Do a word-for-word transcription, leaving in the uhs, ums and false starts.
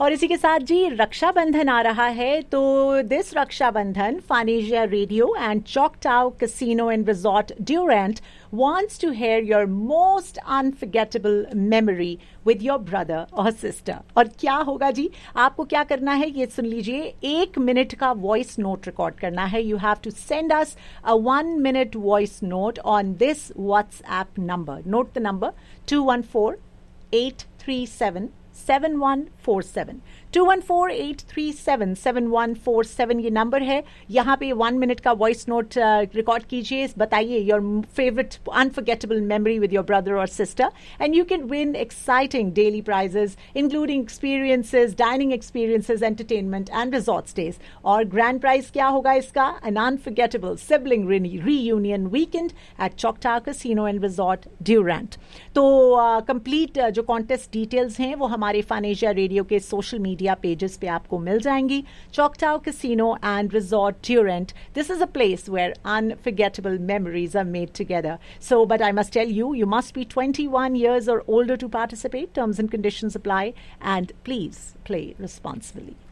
और इसी के साथ जी रक्षाबंधन आ रहा है, तो this Rakshabandhan फानेजिया radio and चॉकटाउ casino and resort Durand wants to hear your most unforgettable memory with your brother or sister. और क्या होगा जी, आपको क्या करना है ये सुन लीजिए. एक मिनट का वॉइस नोट रिकॉर्ड करना है. You have to send us a one minute voice note on this WhatsApp number. Note the number two one four eight three seven seven one four seven. To one four eight three seven seven one four seven ये number है. यहाँ पे one minute का voice note record कीजिए. बताइए your favourite unforgettable memory with your brother और sister, and you can win exciting daily prices including experiences, dining experiences, entertainment and resort stage. और grand prize क्या होगा इसका? N unforgettable sibling reunion weekend at चॉकटाउ casino and resort Durand. तो complete uh, uh, जो contest details हैं वो हमारे फानेजिया radio के सोशल मीडिया पेजेस पे आपको मिल जाएंगी. चॉकटाउ casino and resort Durand, this is a place where unforgettable memories are made together. So but I must tell you, you must be twenty-one years or older to participate. Terms and conditions apply, and please play responsibly.